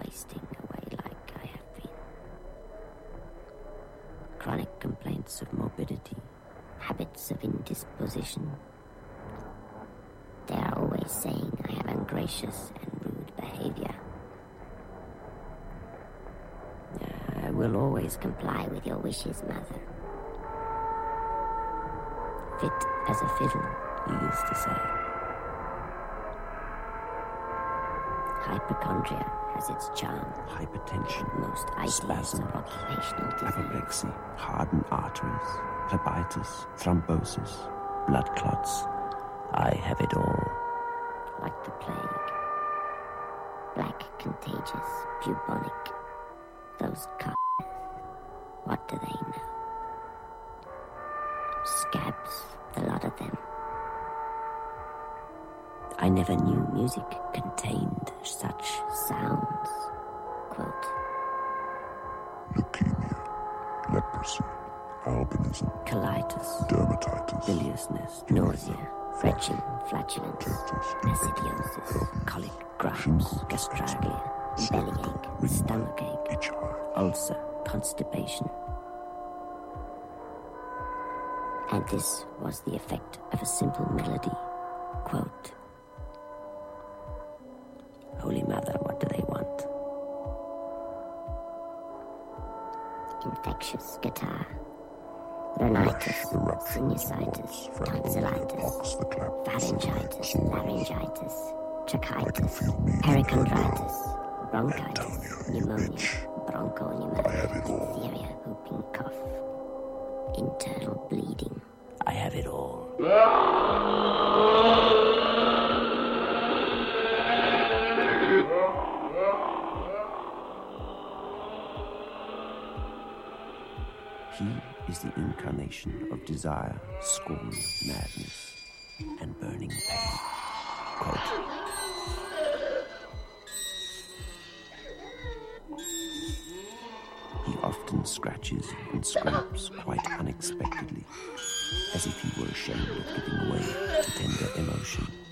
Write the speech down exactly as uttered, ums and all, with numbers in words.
wasting away like I have been. Chronic complaints of morbidity, habits of indisposition. They are always saying I have ungracious and rude behavior. I will always comply with your wishes, Mother. Fit as a fiddle, you used to say. Hypochondria has its charm. Hypertension, most ideas spasm, of occupational disease. apoplexy, hardened arteries, phlebitis, thrombosis, blood clots. I have it all. Like the plague. Black, contagious, bubonic. Those cops. What do they know? Scabs, the lot of them. I never knew music contained such sounds. Quote. Leukemia, leprosy, albinism, colitis, dermatitis, biliousness, nausea, retching, flatulence, acidiosis, colic, gripes, gastralgia, bellyache, stomachache, ulcer, constipation. And this was the effect of a simple melody. Quote, Holy Mother, what do they want? Infectious catarrh, rhinitis, sinusitis, tonsillitis, pharyngitis, laryngitis, tracheitis, perichondritis, bronchitis, pneumonia, bronchopneumonia, diphtheria, whooping cough, internal bleeding. I have it all. He is the incarnation of desire, scorn, madness, and burning pain. Quote, he often scratches and scrapes quite unexpectedly, as if he were ashamed of giving way to tender emotion.